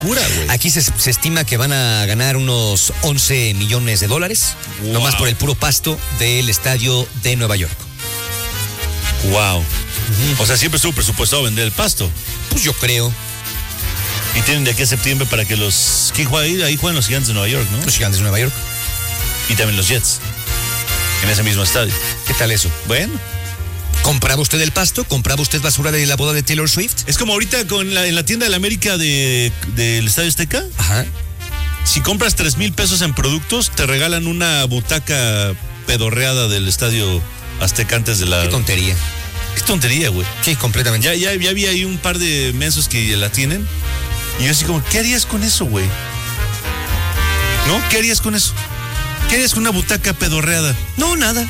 Pura, güey. Aquí se estima que van a ganar unos 11 millones de dólares, Wow. nomás por el puro pasto del estadio de Nueva York. Wow. O sea, siempre estuvo presupuestado vender el pasto. Pues yo creo. Y tienen de aquí a septiembre para que los... ¿Quién juega ahí? Ahí juegan los Gigantes de Nueva York, ¿no? Los Gigantes de Nueva York. Y también los Jets. En ese mismo estadio. ¿Qué tal eso? Bueno. ¿Compraba usted el pasto? ¿Compraba usted basura de la boda de Taylor Swift? Es como ahorita en la tienda de la América del Estadio Azteca. Ajá. Si compras 3,000 pesos en productos, te regalan una butaca pedorreada del Estadio Azteca antes de la... Qué tontería. Qué tontería, güey. Sí, completamente. Ya vi ahí un par de mensos que la tienen. Y yo así como, ¿qué harías con eso, güey? ¿No? ¿Qué harías con eso? ¿Qué harías con una butaca pedorreada? No, nada.